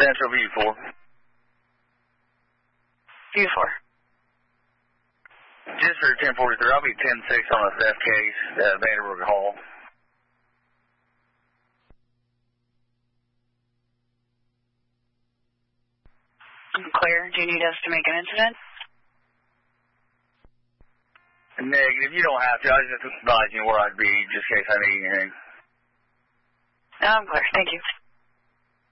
Central View 4. View 4. Just for 1043, I'll be 10-6 on a theft case at Vanderbrook Hall. Clear. Do you need us to make an incident? Negative. You don't have to. I was just advising you where I'd be just in case I need anything. I'm clear. Thank you.